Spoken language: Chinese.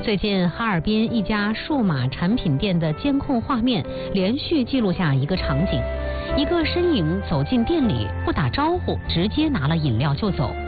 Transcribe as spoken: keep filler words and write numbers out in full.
最近，哈尔滨一家数码产品店的监控画面连续记录下一个场景：一个身影走进店里，不打招呼，直接拿了饮料就走。